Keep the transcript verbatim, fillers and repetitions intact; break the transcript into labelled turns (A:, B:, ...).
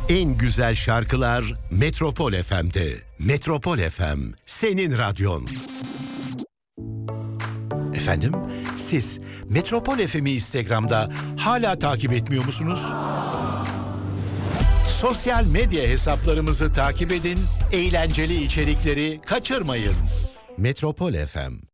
A: En güzel şarkılar Metropol F M'de. Metropol F M, senin radyon. Efendim, siz Metropol F M'i Instagram'da hala takip etmiyor musunuz? Sosyal medya hesaplarımızı takip edin, eğlenceli içerikleri kaçırmayın. Metropol F M.